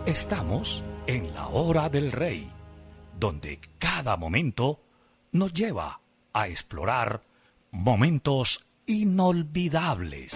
Estamos en la hora del rey, donde cada momento nos lleva a explorar momentos inolvidables.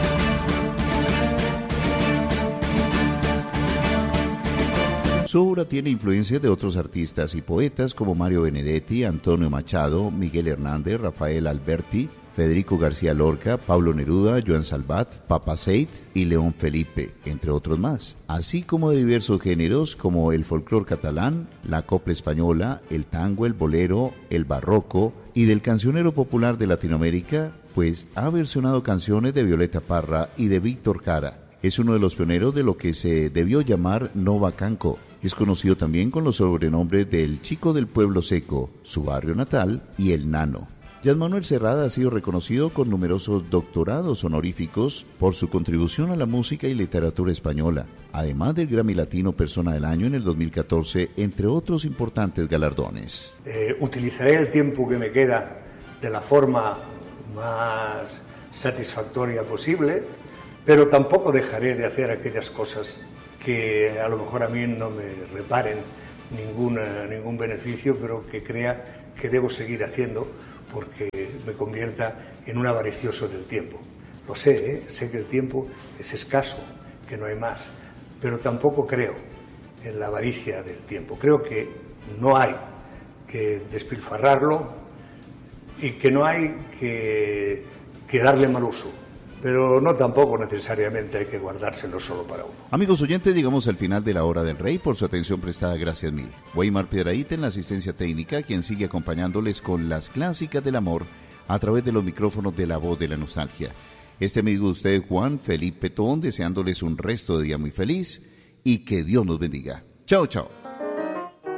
Su obra tiene influencias de otros artistas y poetas como Mario Benedetti, Antonio Machado, Miguel Hernández, Rafael Alberti, Federico García Lorca, Pablo Neruda, Joan Salvat, Papa Seitz y León Felipe, entre otros más, así como de diversos géneros como el folclore catalán, la copla española, el tango, el bolero, el barroco y del cancionero popular de Latinoamérica, pues ha versionado canciones de Violeta Parra y de Víctor Jara. Es uno de los pioneros de lo que se debió llamar Nova Canco. Es conocido también con los sobrenombres del Chico del Pueblo Seco, su barrio natal y el Nano. Jean Manuel Serrat ha sido reconocido con numerosos doctorados honoríficos por su contribución a la música y literatura española, además del Grammy Latino Persona del Año en el 2014, entre otros importantes galardones. Utilizaré el tiempo que me queda de la forma más satisfactoria posible, pero tampoco dejaré de hacer aquellas cosas que a lo mejor a mí no me reparen ningún beneficio, pero que crea que debo seguir haciendo porque me convierta en un avaricioso del tiempo. Lo sé, sé que el tiempo es escaso, que no hay más, pero tampoco creo en la avaricia del tiempo. Creo que no hay que despilfarrarlo y que no hay que darle mal uso. Pero no tampoco necesariamente hay que guardárselo solo para uno. Amigos oyentes, llegamos al final de la hora del rey. Por su atención prestada, gracias mil. Weimar Piedrahita en la asistencia técnica, quien sigue acompañándoles con las clásicas del amor a través de los micrófonos de La Voz de la Nostalgia. Este amigo de ustedes, Juan Felipe Tón, deseándoles un resto de día muy feliz y que Dios nos bendiga. Chao, chao.